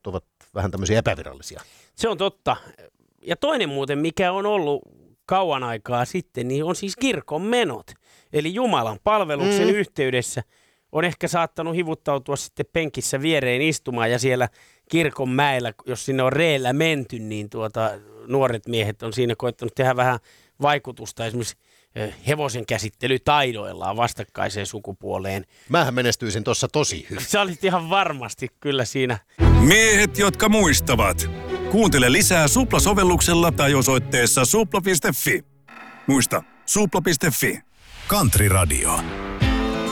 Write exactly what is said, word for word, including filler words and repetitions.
juhlat ovat vähän tämmöisiä epävirallisia. Se on totta. Ja toinen muuten, mikä on ollut kauan aikaa sitten, niin on siis kirkon menot. Eli Jumalan palveluksen mm. yhteydessä on ehkä saattanut hivuttautua sitten penkissä viereen istumaan ja siellä kirkon mäellä, jos sinne on reellä menty, niin tuota, nuoret miehet on siinä koettanut tehdä vähän vaikutusta esimerkiksi hevosen käsittelytaidoillaan vastakkaiseen sukupuoleen. Mähän menestyisin tuossa tosi hyvin. Sä olit ihan varmasti kyllä siinä. Miehet, jotka muistavat. Kuuntele lisää Supla-sovelluksella tai osoitteessa supla piste fi. Muista, supla piste fi. Country Radio.